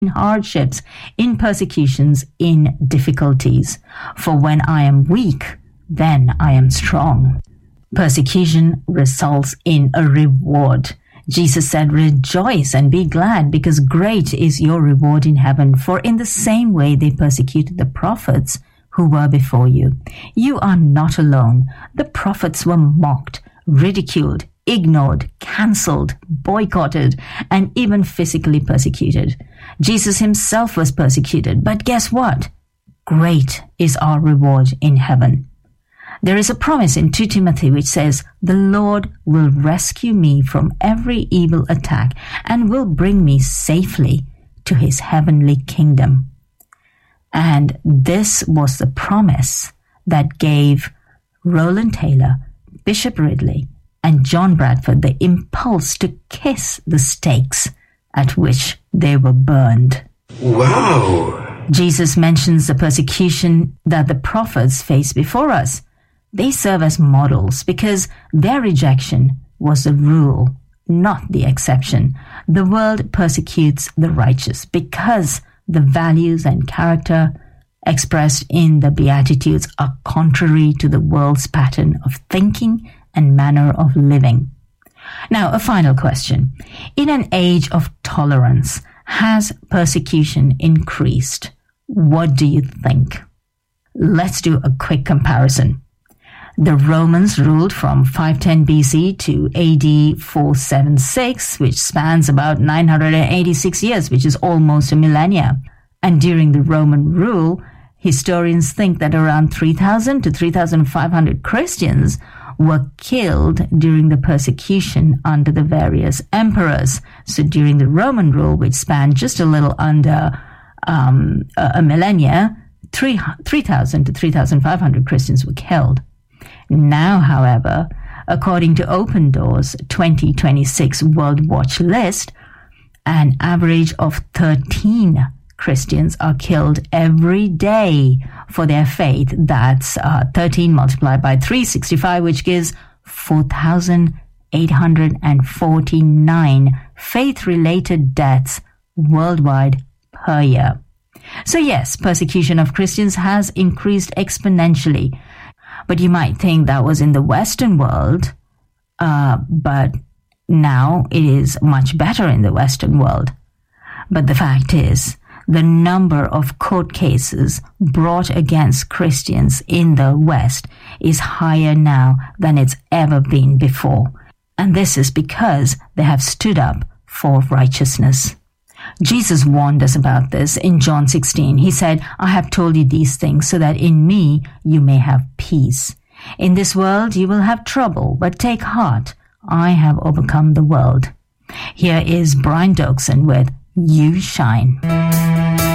in hardships, in persecutions, in difficulties. For when I am weak, then I am strong. Persecution results in a reward. Jesus said, "Rejoice and be glad, because great is your reward in heaven. For in the same way they persecuted the prophets who were before you. You are not alone. The prophets were mocked, ridiculed, ignored, cancelled, boycotted, and even physically persecuted. Jesus himself was persecuted, but guess what? Great is our reward in heaven." There is a promise in 2 Timothy which says, "The Lord will rescue me from every evil attack and will bring me safely to his heavenly kingdom." And this was the promise that gave Roland Taylor, Bishop Ridley, and John Bradford the impulse to kiss the stakes at which they were burned. Wow! Jesus mentions the persecution that the prophets face before us. They serve as models because their rejection was the rule, not the exception. The world persecutes the righteous because the values and character expressed in the Beatitudes are contrary to the world's pattern of thinking and manner of living. Now, a final question. In an age of tolerance, has persecution increased? What do you think? Let's do a quick comparison. The Romans ruled from 510 BC to AD 476, which spans about 986 years, which is almost a millennia. And during the Roman rule, historians think that around 3,000 to 3,500 Christians were killed during the persecution under the various emperors. So during the Roman rule, which spanned just a little under a millennia, 3,000 to 3,500 Christians were killed. Now, however, according to Open Doors 2026 World Watch list, an average of 13 Christians are killed every day for their faith. That's 13 multiplied by 365, which gives 4,849 faith-related deaths worldwide per year. So yes, persecution of Christians has increased exponentially. But you might think that was in the Western world, but now it is much better in the Western world. But the fact is, the number of court cases brought against Christians in the West is higher now than it's ever been before. And this is because they have stood up for righteousness. Jesus warned us about this in John 16. He said, "I have told you these things so that in me you may have peace. In this world you will have trouble, but take heart. I have overcome the world." Here is Brian Doakson with "You Shine."